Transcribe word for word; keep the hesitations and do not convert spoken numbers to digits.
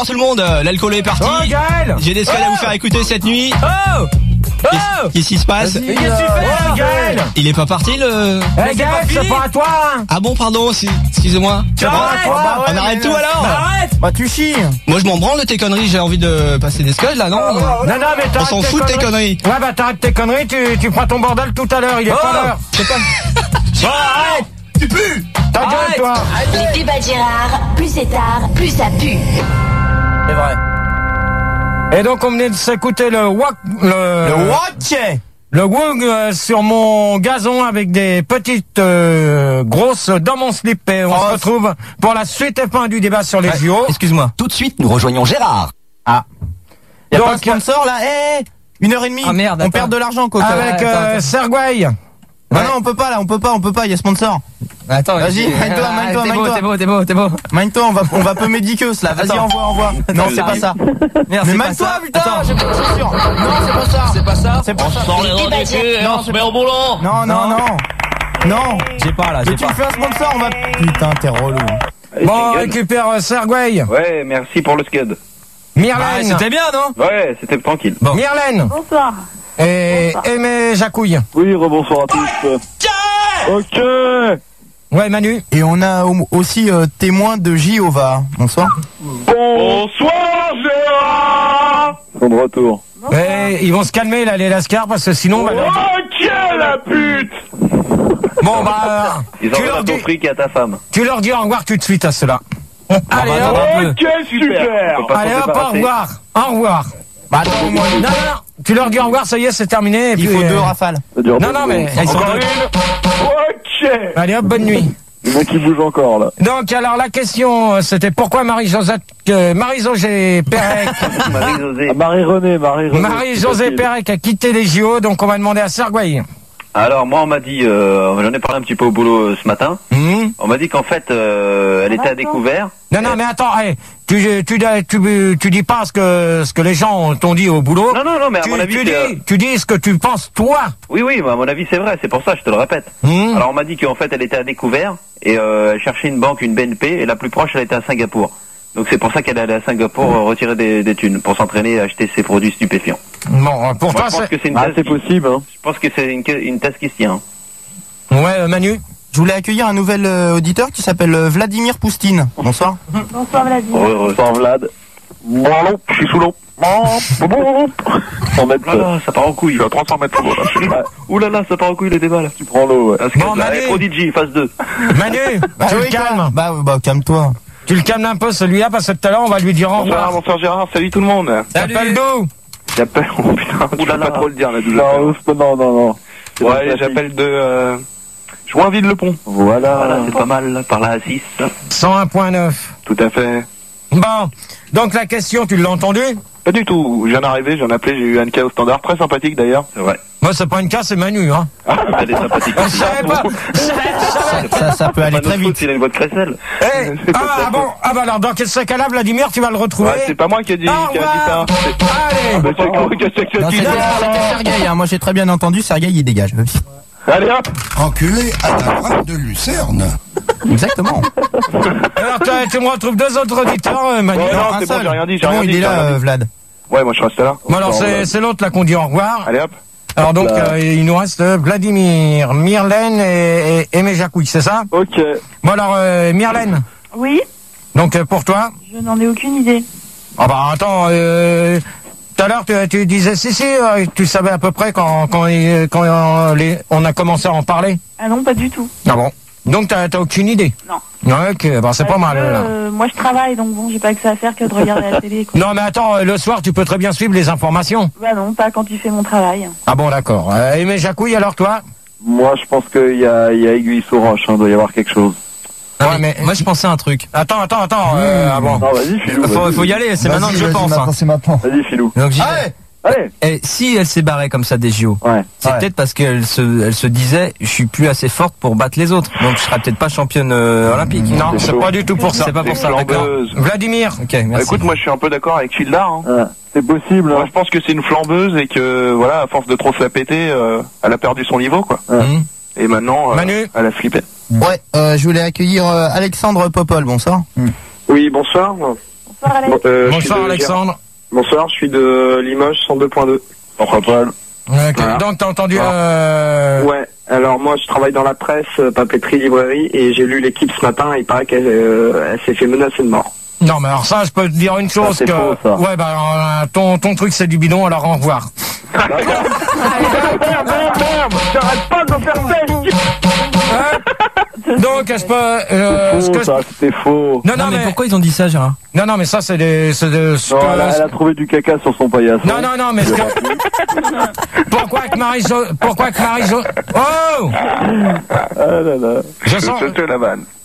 bonsoir tout le monde, l'alcool est parti. Oh Gaël, j'ai des scuds oh à vous faire écouter cette nuit. Oh Oh Qu'est-ce qui se passe? Qu'est-ce que tu fais là, Gaël? Il est pas parti le... Eh Gaël, c'est pas à toi hein. Ah bon, pardon, si... excusez-moi. Tu arrêtes. Bah ouais, On arrête mais tout alors. Bah arrête. Bah tu chies. Moi je m'en branle de tes conneries, j'ai envie de passer des scuds là, non? Non, non, mais t'arrêtes On s'en fout de tes conneries. Ouais, bah t'arrêtes tes conneries, tu, tu prends ton bordel tout à l'heure, il est Oh. pas l'heure. C'est pas... Oh, arrête. Tu pues. Ta gueule, toi. Les débats de Gérard, plus c'est tard, plus ça pue. C'est vrai. Et donc on venait de s'écouter le wok, le, Le watch. le wok euh, sur mon gazon avec des petites euh, grosses dans mon slip. Et on Oh, se retrouve pour la suite et fin du débat sur les J O. Excuse-moi. Tout de suite, nous rejoignons Gérard. Ah. Y'a Donc, pas un sponsor là? Eh, une heure et demie. Ah, merde, On attends. perd de l'argent, Coco. Avec attends, euh, attends. Sergueï. Non, non, on peut pas là, on peut pas, on peut pas, il y a sponsor. Attends, Vas-y, mind-toi, mind-toi, T'es beau, mind-toi. t'es beau, t'es beau, t'es beau. Mind-toi, on va, on va peu médiqueuse là. Vas-y, Attends. envoie, envoie. Non, c'est pas ça. Merde, Mais c'est pas mind-toi, ça. putain, Attends. j'ai pas sûr. Non, c'est pas ça. C'est pas ça. C'est pas ça. Les débats de Gérard. Non, c'est pas au boulot. Non, non, non. Non. J'ai pas là, Mais j'ai tu pas. me fais un sponsor, on va. Putain, t'es relou. Bon, on récupère euh, Sergueï. Ouais, merci pour le scud. Ah, Myrlène. c'était bien, non? Ouais, c'était tranquille. Bon. Myrlène. Bonsoir. Et Aimé Jacouille. Oui, rebonsoir à tous. Ok. Ouais, Manu. Et on a au- aussi euh, témoin de Jéhovah. Bonsoir. Bonsoir Gérard. Ils sont de retour. Et ils vont se calmer là, les lascars, parce que sinon... Bah, Ok la pute. bon, bah... Ils tu, en leur à ton dis, fric et à ta femme. tu leur dis au revoir tout de suite à ceux-là. Allez, bah, hop. attends un peu. Ok, super. Faut pas Allez s'en hop, au débarrasser. revoir. Au revoir. Bah attends, moi, Non, non, non. Tu leur dis au revoir, ça y est, c'est terminé. et il puis, faut euh, deux rafales. Ça dure Non, deux non, mais secondes. ils sont Encore deux. une. Ok. Allez hop, bonne nuit. Le mec qui bouge encore là. Donc, alors, la question, euh, c'était pourquoi Marie-Josée euh, Marie-Josée Pérec, Marie-Josée. Marie-Renée, Marie-Renée. Marie-Josée Pérec a quitté les J O, donc on va demander à Sergueï. Alors moi on m'a dit, euh, j'en ai parlé un petit peu au boulot euh, ce matin. Hum On m'a dit qu'en fait euh, elle était à découvert. Non, non, mais attends, hey, tu, tu, tu, tu dis pas ce que, ce que les gens t'ont dit au boulot. Non non non mais à tu, mon avis tu, c'est, euh, dis, tu dis ce que tu penses, toi. oui oui mais à mon avis c'est vrai, c'est pour ça je te le répète. Hum. Alors on m'a dit qu'en fait elle était à découvert et euh, elle cherchait une banque, une B N P et la plus proche elle était à Singapour. Donc c'est pour ça qu'elle est allée à Singapour euh, retirer des, des thunes pour s'entraîner à acheter ses produits stupéfiants. Bon, euh, pour Moi, toi, je pense c'est... que c'est une Ah, thèse c'est qui- possible, hein. Je pense que c'est une, une thèse qui se tient. Ouais, euh, Manu. Je voulais accueillir un nouvel euh, auditeur qui s'appelle euh, Vladimir Poustine. Bonsoir. Bonsoir Vladimir. Heureux. Bonsoir Vlad. Bon, allô, je suis sous l'eau. cent mètres. Ouh là là, ça part en couille. Je suis à trois cents mètres sous l'eau, là. Je suis- Ouais, Ouh là là, ça part en couille les débats là. tu prends l'eau, ouais. Parce que Bon, là, Manu. allez, Prodigy, phase deux. Manu, Bah tu oui, le calmes. Bah, oui, bah calme-toi. Tu le calmes un peu, celui-là, parce que tout à l'heure, on va lui dire au Bonsoir, revoir. bonsoir Gérard, salut tout le monde. T'appelles d'où? J'appelle, oh putain, je Ouh là peux là. pas trop le dire là, d'où j'appelle. Non, non, non. Ouais, j'appelle de, euh, Joinville-le-Pont. Voilà. Voilà, c'est pas mal, là, par là à six. cent un point neuf. Tout à fait. Bon, donc la question, tu l'as entendue? Pas du tout, je viens d'arriver, j'en ai appelé, j'ai eu Anka au standard, très sympathique d'ailleurs. C'est vrai. Moi, c'est pas une cas, c'est Manu, hein. Elle est sympathique. Je savais pas. Je savais- je savais- Ça, ça peut aller Pas très notre faute vite. s'il a une voix de crécelle. Eh, C'est pas ah, ta ah bon, ah bah alors, dans quel ce cas-là, Vladimir, tu vas le retrouver? Ouais, c'est pas moi qui a dit, Au qui a dit ça. revoir. C'est- Allez. Mais c'est quoi, qu'est-ce que Non, c'est c'était qui dit ça, c'était là Sergueï, hein. Moi j'ai très bien entendu. Sergueï, il dégage. Allez hop. Enculé à la droite de Lucerne. Exactement. Alors, tu, tu me retrouves deux autres auditeurs, euh, Manu. Ouais, non, un c'est bon, seul. j'ai rien dit, j'ai C'est bon, rien il dit, est j'ai là, rien dit. euh, Vlad. Ouais, moi je reste là. Bon, alors, c'est c'est l'autre, là, qu'on dit au revoir. Allez hop. Alors, donc, Là. euh, il nous reste euh, Vladimir, Myrlène et, et Aimé Jacouille, c'est ça? Ok. Bon, alors, euh, Myrlène, Oui, donc, euh, pour toi? je n'en ai aucune idée. Ah bah, attends, euh... tout à l'heure, tu, tu disais, si, si, euh, tu savais à peu près quand, quand, il- quand euh, les- on a commencé à en parler. Ah non, pas du tout. Ah bon? Donc, t'as t'as aucune idée? Non. Ouais, ok, bah, c'est pas Parce mal, que, là. euh, moi je travaille, donc bon, j'ai pas que ça à faire que de regarder la télé. Quoi. Non, mais attends, euh, le soir, tu peux très bien suivre les informations. Bah non, pas quand tu fais mon travail. Ah bon, d'accord. Euh, Aimé Jacouille, alors toi? Moi je pense qu'il y a, il y a aiguille sous roche, hein, doit y avoir quelque chose. Ah, Ouais, mais mais- moi je pensais à un truc. Attends, attends, attends. Euh, ah bon. Non, vas-y, Filou. Faut, vas-y. faut y aller, c'est maintenant que je pense. hein. c'est maintenant. Vas-y, Filou. Donc j'y vais. Allez. Allez. Et si elle s'est barrée comme ça des J O, Ouais. c'est Ouais. peut-être parce qu'elle se, elle se disait, je suis plus assez forte pour battre les autres, donc je serai peut-être pas championne euh, olympique. Non, c'est c'est chaud. pas du tout pour ça. C'est pas pour C'est ça, d'accord. flambeuse. Vladimir. Ok, Bah, merci. écoute, moi je suis un peu d'accord avec Childar. Hein. Ouais. C'est possible. Moi je pense que c'est une flambeuse et que voilà, à force de trop se la péter, euh, elle a perdu son niveau quoi. Hum. Et maintenant, euh, Manu. elle a flippé. Ouais, euh, je voulais accueillir euh, Alexandre Popol. Bonsoir. Oui, bonsoir. Bonsoir, Alex. Euh, je suis Bonsoir de Alexandre. Gers. Bonsoir, je suis de Limoges cent deux point deux. Pourquoi pas? Ok. Voilà. Donc t'as entendu euh... Ouais, alors moi je travaille dans la presse, euh, papeterie, librairie, et j'ai lu l'équipe ce matin, et il paraît qu'elle euh, elle s'est fait menacer de mort. Non mais alors ça je peux te dire une chose c'est que faux, ça. ouais bah euh, ton ton truc c'est du bidon, alors au revoir. Merde, merde, merde, j'arrête pas de faire Hein Donc je peux euh, ce Faux, que ça, c'était faux. Non non, Non, mais, mais pourquoi ils ont dit ça, Gérard? non non mais ça c'est des c'est de ce Non, que- elle, a, elle a trouvé du caca sur son paillasson. Non non non mais ce que... pourquoi que Marie-Jo pourquoi que Marie-Jo oh Ah là là. je sens Je te la vanne.